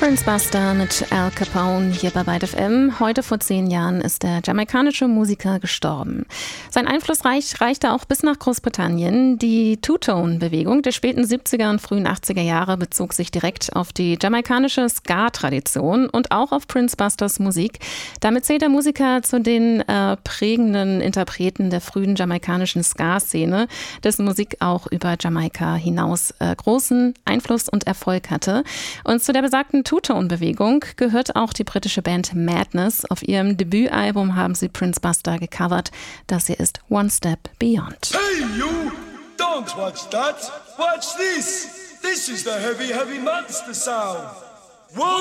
Prince Buster mit Al Capone hier bei Byte FM. Heute vor 10 Jahren ist der jamaikanische Musiker gestorben. Sein Einfluss reichte auch bis nach Großbritannien. Die Two-Tone-Bewegung der späten 70er und frühen 80er Jahre bezog sich direkt auf die jamaikanische Ska-Tradition und auch auf Prince Busters Musik. Damit zählt der Musiker zu den prägenden Interpreten der frühen jamaikanischen Ska-Szene, dessen Musik auch über Jamaika hinaus großen Einfluss und Erfolg hatte. Und zu der besagten Two-Tone-Bewegung gehört auch die britische Band Madness. Auf ihrem Debütalbum haben sie Prince Buster gecovert. Das hier ist One Step Beyond. Hey you! Don't watch that! Watch this! This is the heavy, heavy monster sound! Whoa!